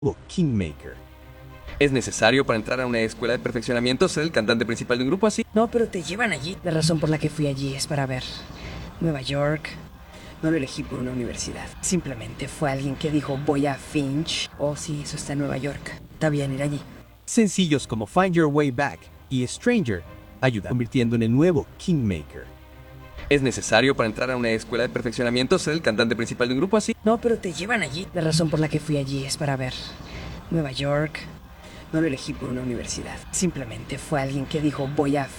Kingmaker. ¿Es necesario para entrar a una escuela de perfeccionamiento ser el cantante principal de un grupo así? No, pero te llevan allí. La razón por la que fui allí es para ver Nueva York. No lo elegí por una universidad. Simplemente fue alguien que dijo voy a Finch. Oh sí, eso está en Nueva York. Está bien ir allí. Sencillos como Find Your Way Back y Stranger ayudan convirtiendo en el nuevo Kingmaker. ¿Es necesario para entrar a una escuela de perfeccionamiento ser el cantante principal de un grupo así? No, pero te llevan allí. La razón por la que fui allí es para ver Nueva York. No lo elegí por una universidad. Simplemente fue alguien que dijo voy a